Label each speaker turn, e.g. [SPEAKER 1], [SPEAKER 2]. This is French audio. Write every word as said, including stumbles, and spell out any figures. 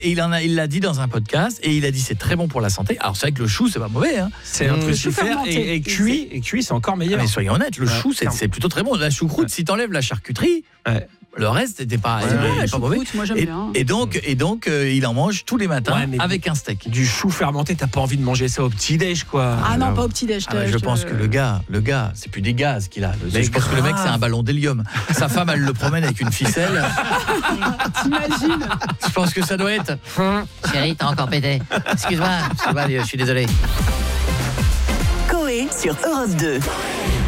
[SPEAKER 1] Et il en a, il l'a dit dans un podcast et il a dit c'est très bon pour la santé. Alors c'est vrai que le chou c'est pas mauvais, hein.
[SPEAKER 2] C'est un crucifère et, et cuit, et cuit c'est encore meilleur.
[SPEAKER 1] Ah, mais soyons honnêtes, le ouais, chou c'est, c'est plutôt très bon. La choucroute, ouais. si t'enlèves la charcuterie. Ouais. Le reste n'était pas,
[SPEAKER 3] ouais,
[SPEAKER 1] ouais,
[SPEAKER 3] pas mauvais. Moi, j'aime
[SPEAKER 1] et,
[SPEAKER 3] bien.
[SPEAKER 1] et donc, et donc euh, il en mange tous les matins ouais, avec un steak.
[SPEAKER 2] Du chou fermenté, t'as pas envie de manger ça au petit-déj, quoi.
[SPEAKER 3] Ah non, pas au petit-déj.
[SPEAKER 1] Ah, je pense que le gars, le gars, c'est plus des gaz qu'il a. Je pense que le mec, c'est un ballon d'hélium. Sa femme, elle le promène avec une ficelle.
[SPEAKER 3] T'imagines?
[SPEAKER 1] Je pense que ça doit être. Chérie, t'as encore pété. Excuse-moi, excuse-moi, je suis désolé.
[SPEAKER 4] Coé sur Europe deux.